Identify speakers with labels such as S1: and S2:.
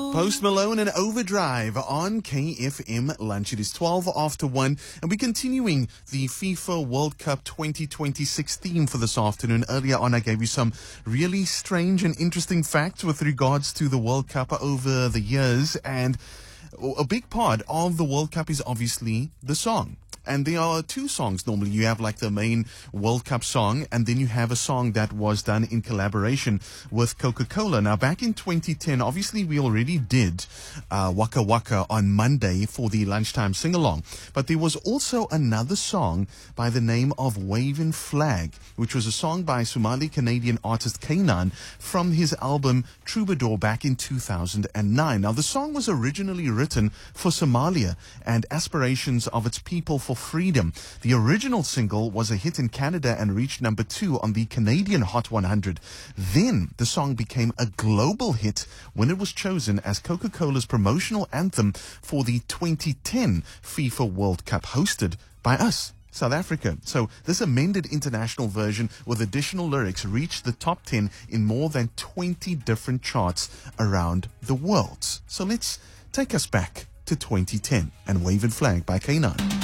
S1: Post Malone and Overdrive on KFM Lunch. It is 12 after 1, and we're continuing the FIFA World Cup 2026 theme for this afternoon. Earlier on, I gave you some really strange and interesting facts with regards to the World Cup over the years, and a big part of the World Cup is obviously the song. And there are two songs normally. You have like the main World Cup song, and then you have a song that was done in collaboration with Coca-Cola. Now, back in 2010, obviously we already did Waka Waka on Monday for the lunchtime sing-along. But there was also another song by the name of Waving Flag, which was a song by Somali-Canadian artist Kanan from his album Troubadour back in 2009. Now, the song was originally written for Somalia and aspirations of its people for freedom. The original single was a hit in Canada and reached number 2 on the Canadian Hot 100. Then the song became a global hit when it was chosen as Coca-Cola's promotional anthem for the 2010 FIFA World Cup hosted by us, South Africa. So this amended international version with additional lyrics reached the top 10 in more than 20 different charts around the world. So let's take us back to 2010 and Waving Flag by Kanan.